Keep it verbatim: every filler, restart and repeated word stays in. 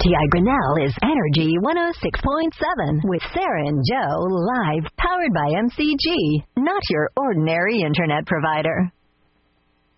T I Grinnell is Energy one oh six point seven with Sarah and Joe live, powered by M C G, not your ordinary internet provider.